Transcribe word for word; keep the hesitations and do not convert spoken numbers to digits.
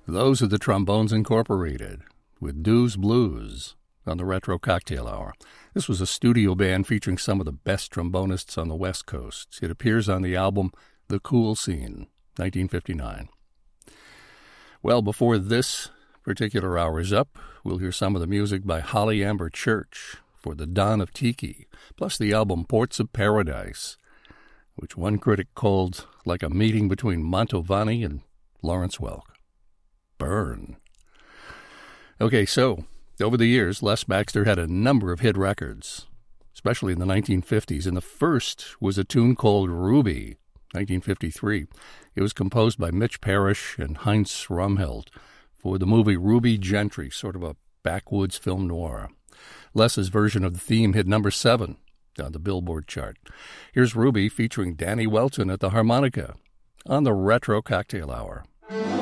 Those are the Trombones Incorporated with Dew's Blues on the Retro Cocktail Hour. This was a studio band featuring some of the best trombonists on the West Coast. It appears on the album The Cool Scene, nineteen fifty-nine. Well, before this particular hour is up, we'll hear some of the music by Holly Amber Church for The Dawn of Tiki, plus the album Ports of Paradise, which one critic called like a meeting between Mantovani and Lawrence Welk. Burn. Okay, so, over the years, Les Baxter had a number of hit records, especially in the nineteen fifties, and the first was a tune called Ruby, nineteen fifty-three. It was composed by Mitch Parrish and Heinz Rumheld for the movie Ruby Gentry, sort of a backwoods film noir. Les's version of the theme hit number seven on the Billboard chart. Here's Ruby featuring Danny Welton at the harmonica on the Retro Cocktail Hour.